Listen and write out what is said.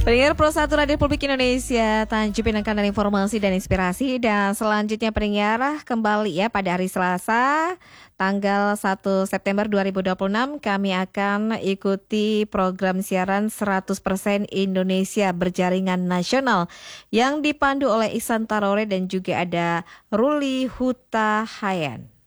Pendengar Pro 1 Radio Republik Indonesia, Tanjung Pinangkan dari informasi dan inspirasi. Dan selanjutnya pendengar kembali ya pada hari Selasa tanggal 1 September 2026 kami akan ikuti program siaran 100% Indonesia Berjaringan Nasional yang dipandu oleh Ihsan Tarore dan juga ada Ruli Huta Hayan.